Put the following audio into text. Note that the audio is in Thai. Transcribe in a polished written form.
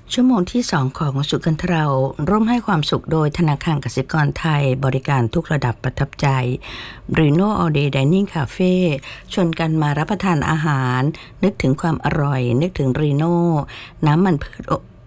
ชั่วโมงที่ 2 ของสุกันทเราร่วมให้ความสุขโดยธนาคารกสิกรไทยบริการทุกระดับประทับใจ Reno All Day Dining Cafe ชวนกันมารับประทานอาหารนึกถึงความอร่อยนึกถึง Reno น้ำมันพืช